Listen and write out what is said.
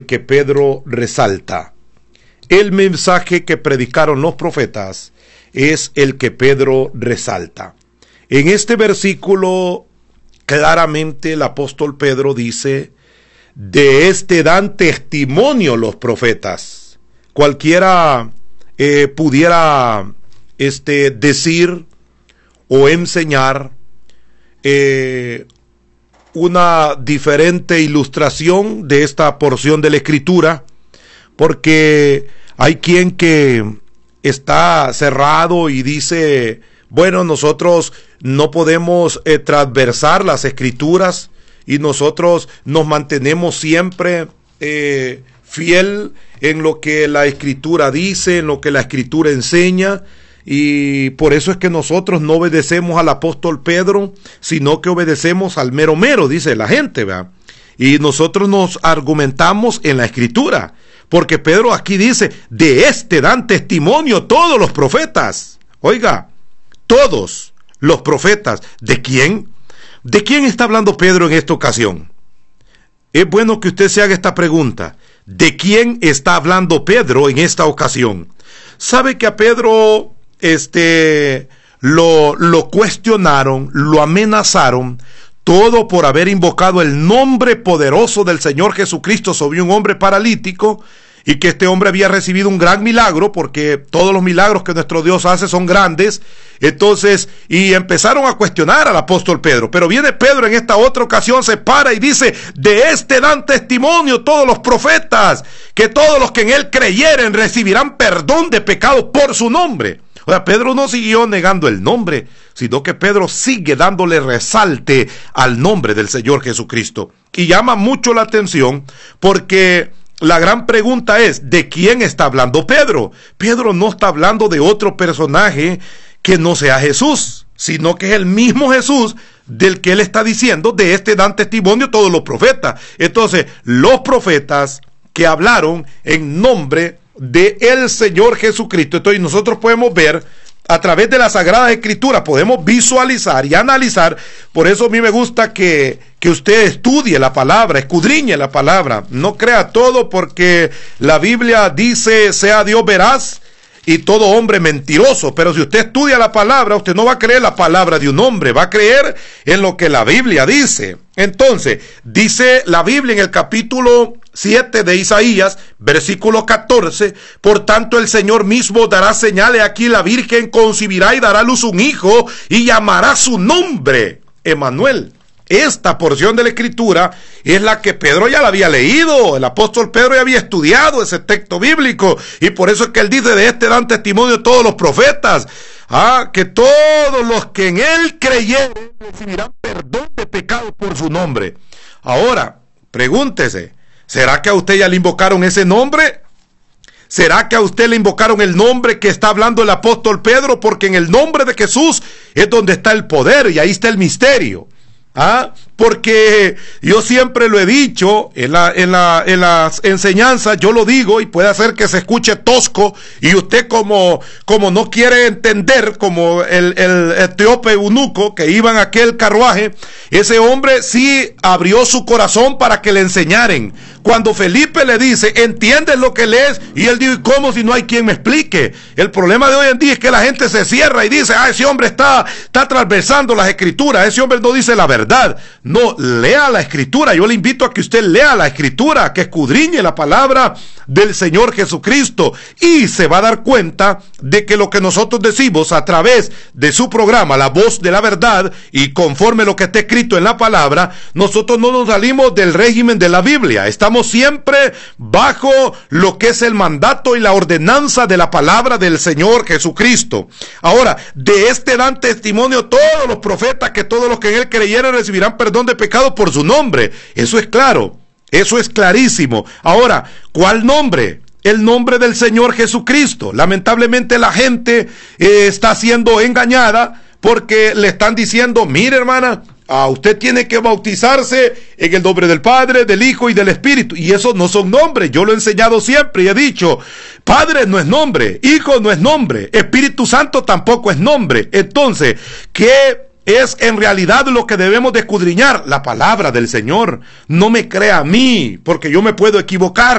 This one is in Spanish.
que Pedro resalta. El mensaje que predicaron los profetas es el que Pedro resalta. En este versículo, claramente el apóstol Pedro dice, de este dan testimonio los profetas. Cualquiera pudiera decir o enseñar una diferente ilustración de esta porción de la Escritura, porque hay quien que está cerrado y dice, bueno, nosotros no podemos transversar las Escrituras y nosotros nos mantenemos siempre fiel en lo que la Escritura dice, en lo que la Escritura enseña. Y por eso es que nosotros no obedecemos al apóstol Pedro, sino que obedecemos al mero mero, dice la gente, ¿verdad? Y nosotros nos argumentamos en la Escritura, porque Pedro aquí dice, de este dan testimonio todos los profetas. Oiga, todos los profetas. ¿De quién? ¿De quién está hablando Pedro en esta ocasión? Es bueno que usted se haga esta pregunta. ¿De quién está hablando Pedro en esta ocasión? ¿Sabe que a Pedro lo cuestionaron, lo amenazaron, todo por haber invocado el nombre poderoso del Señor Jesucristo sobre un hombre paralítico, y que este hombre había recibido un gran milagro, porque todos los milagros que nuestro Dios hace son grandes? Entonces, y empezaron a cuestionar al apóstol Pedro, pero viene Pedro en esta otra ocasión, se para y dice, de este dan testimonio todos los profetas, que todos los que en él creyeren recibirán perdón de pecados por su nombre. O sea, Pedro no siguió negando el nombre, sino que Pedro sigue dándole resalte al nombre del Señor Jesucristo. Y llama mucho la atención porque la gran pregunta es, ¿de quién está hablando Pedro? Pedro no está hablando de otro personaje que no sea Jesús, sino que es el mismo Jesús del que él está diciendo, de este dan testimonio todos los profetas. Entonces, los profetas que hablaron en nombre de el Señor Jesucristo. Entonces nosotros podemos ver a través de las Sagradas Escrituras, podemos visualizar y analizar. Por eso a mí me gusta que usted estudie la palabra, escudriñe la palabra, no crea todo, porque la Biblia dice, sea Dios veraz y todo hombre mentiroso. Pero si usted estudia la palabra, usted no va a creer la palabra de un hombre, va a creer en lo que la Biblia dice. Entonces, dice la Biblia en el capítulo 7 de Isaías, versículo 14, por tanto el Señor mismo dará señales, aquí la Virgen concebirá y dará a luz un hijo y llamará su nombre Emmanuel. Esta porción de la Escritura es la que Pedro ya la había leído, el apóstol Pedro ya había estudiado ese texto bíblico, y por eso es que él dice, de este dan testimonio todos los profetas, que todos los que en él creyeren recibirán perdón de pecados por su nombre. Ahora, pregúntese, ¿será que a usted ya le invocaron ese nombre? ¿Será que a usted le invocaron el nombre que está hablando el apóstol Pedro? Porque en el nombre de Jesús es donde está el poder y ahí está el misterio. Porque yo siempre lo he dicho en las enseñanzas, yo lo digo, y puede hacer que se escuche tosco, y usted como no quiere entender, como el etíope eunuco que iba en aquel carruaje, ese hombre sí abrió su corazón para que le enseñaren. Cuando Felipe le dice, ¿entiendes lo que lees? Y él dijo, ¿y cómo si no hay quien me explique? El problema de hoy en día es que la gente se cierra y dice, ese hombre está transversando las Escrituras, ese hombre no dice la verdad. No, lea la Escritura. Yo le invito a que usted lea la Escritura, que escudriñe la palabra del Señor Jesucristo, y se va a dar cuenta de que lo que nosotros decimos a través de su programa, La Voz de la Verdad, y conforme lo que está escrito en la palabra, nosotros no nos salimos del régimen de la Biblia. Estamos siempre bajo lo que es el mandato y la ordenanza de la palabra del Señor Jesucristo. Ahora, de este dan testimonio todos los profetas, que todos los que en él creyeran recibirán perdón de pecados por su nombre. Eso es claro, eso es clarísimo. Ahora, ¿cuál nombre? El nombre del Señor Jesucristo. Lamentablemente la gente está siendo engañada, porque le están diciendo, mire hermana, usted tiene que bautizarse en el nombre del Padre, del Hijo y del Espíritu. Y esos no son nombres. Yo lo he enseñado siempre y he dicho, Padre no es nombre, Hijo no es nombre, Espíritu Santo tampoco es nombre. Entonces, ¿qué es en realidad lo que debemos de escudriñar, la palabra del Señor. No me crea a mí, porque yo me puedo equivocar.